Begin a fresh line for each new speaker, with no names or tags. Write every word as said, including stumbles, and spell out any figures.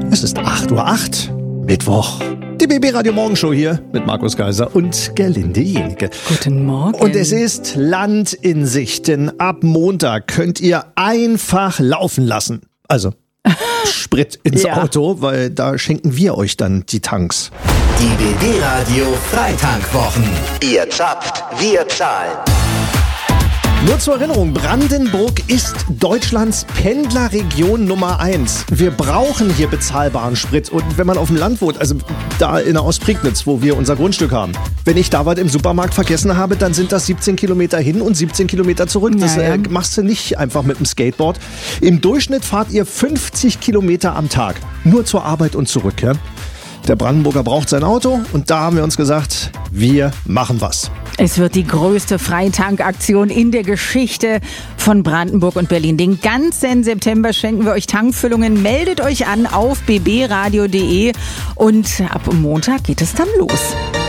Es ist acht Uhr acht, Mittwoch. Die B B Radio Morgenshow hier mit Markus Geiser und Gerlinde Jenike.
Guten Morgen.
Und es ist Land in Sicht, denn ab Montag könnt ihr einfach laufen lassen. Also Sprit ins
Ja.
Auto, weil da schenken wir euch dann die Tanks.
Die B B Radio Freitankwwochen. Ihr zapft, wir zahlen.
Nur zur Erinnerung, Brandenburg ist Deutschlands Pendlerregion Nummer eins. Wir brauchen hier bezahlbaren Sprit. Und wenn man auf dem Land wohnt, also da in der Ostprignitz, wo wir unser Grundstück haben, wenn ich da was im Supermarkt vergessen habe, dann sind das siebzehn Kilometer hin und siebzehn Kilometer zurück. Das
Ja, ja.
äh, machst du nicht einfach mit dem Skateboard. Im Durchschnitt fahrt ihr fünfzig Kilometer am Tag. Nur zur Arbeit und zurück. Ja? Der Brandenburger braucht sein Auto und da haben wir uns gesagt, wir machen was.
Es wird die größte Freitankaktion in der Geschichte von Brandenburg und Berlin. Den ganzen September schenken wir euch Tankfüllungen. Meldet euch an auf b b radio punkt d e und ab Montag geht es dann los.